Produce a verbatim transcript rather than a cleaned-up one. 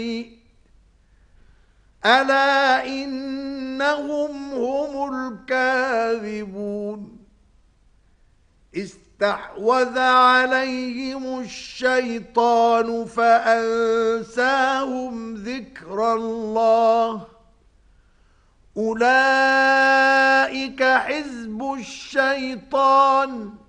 ألا إنهم هم الكاذبون استحوذ عليهم الشيطان فأنساهم ذكر الله أولئك حزب الشيطان